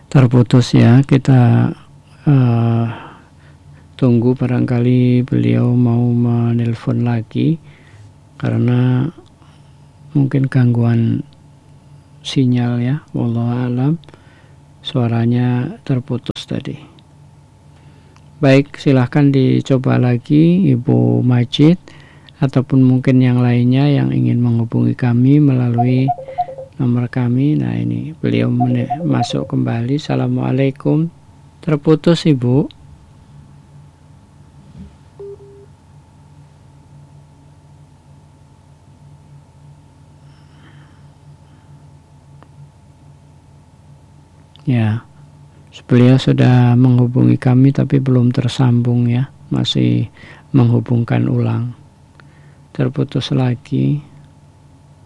terputus ya. Kita tunggu, barangkali beliau mau menelpon lagi karena mungkin gangguan sinyal ya. Wallahu alam, suaranya terputus tadi. Baik, silahkan dicoba lagi Ibu Majid ataupun mungkin yang lainnya yang ingin menghubungi kami melalui nomor kami. Nah, ini beliau masuk kembali. Assalamualaikum. Terputus Ibu. Ya, beliau sudah menghubungi kami tapi belum tersambung ya, masih menghubungkan ulang. Terputus lagi.